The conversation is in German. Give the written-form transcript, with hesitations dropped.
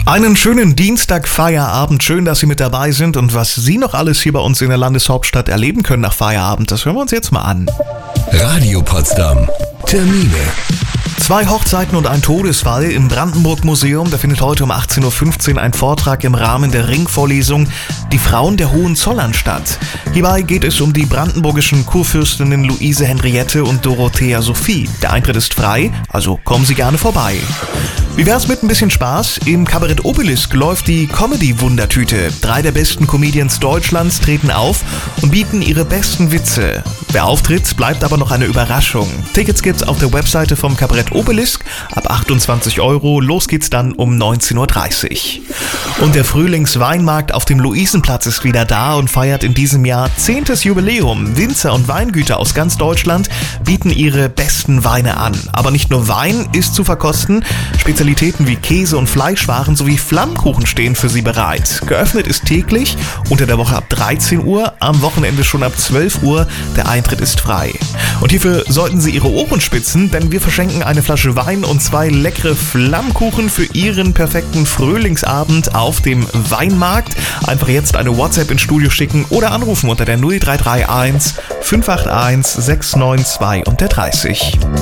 Einen schönen Dienstag-Feierabend. Schön, dass Sie mit dabei sind. Und was Sie noch alles hier bei uns in der Landeshauptstadt erleben können nach Feierabend, das hören wir uns jetzt mal an. Radio Potsdam. Termine. 2 Hochzeiten und ein Todesfall im Brandenburg-Museum. Da findet heute um 18.15 Uhr ein Vortrag im Rahmen der Ringvorlesung Die Frauen der Hohenzollern statt. Hierbei geht es um die brandenburgischen Kurfürstinnen Luise Henriette und Dorothea Sophie. Der Eintritt ist frei, also kommen Sie gerne vorbei. Wie wär's mit ein bisschen Spaß? Im Kabarett Obelisk läuft die Comedy-Wundertüte. 3 der besten Comedians Deutschlands treten auf und bieten ihre besten Witze. Wer auftritt, bleibt aber noch eine Überraschung. Tickets gibt's auf der Webseite vom Kabarett Obelisk ab 28 €. Los geht's dann um 19.30 Uhr. Und der Frühlingsweinmarkt auf dem Luisenplatz ist wieder da und feiert in diesem Jahr 10. Jubiläum. Winzer und Weingüter aus ganz Deutschland bieten ihre besten Weine an. Aber nicht nur Wein ist zu verkosten, Spezialitäten wie Käse und Fleischwaren sowie Flammkuchen stehen für Sie bereit. Geöffnet ist täglich, unter der Woche ab 13 Uhr, am Wochenende schon ab 12 Uhr. Der Eintritt ist frei. Und hierfür sollten Sie Ihre Ohren spitzen, denn wir verschenken eine Flasche Wein und 2 leckere Flammkuchen für Ihren perfekten Frühlingsabend auf dem Weinmarkt. Einfach jetzt eine WhatsApp ins Studio schicken oder anrufen unter der 0331 581 692 und der 30.